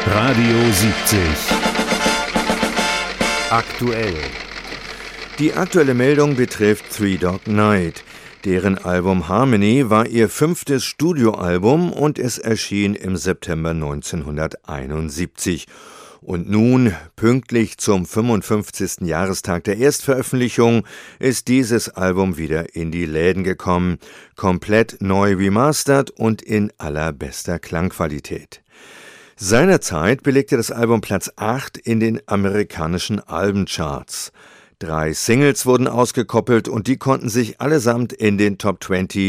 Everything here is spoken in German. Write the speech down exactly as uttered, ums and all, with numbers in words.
Radio siebzig. Aktuell. Die aktuelle Meldung betrifft Three Dog Night. Deren Album Harmony war ihr fünftes Studioalbum und es erschien im September neunzehnhunderteinundsiebzig. Und nun, pünktlich zum fünfundfünfzigsten Jahrestag der Erstveröffentlichung, ist dieses Album wieder in die Läden gekommen, komplett neu remastert und in allerbester Klangqualität. Seinerzeit belegte das Album Platz acht in den amerikanischen Albencharts. Drei Singles wurden ausgekoppelt und die konnten sich allesamt in den Top zwanzig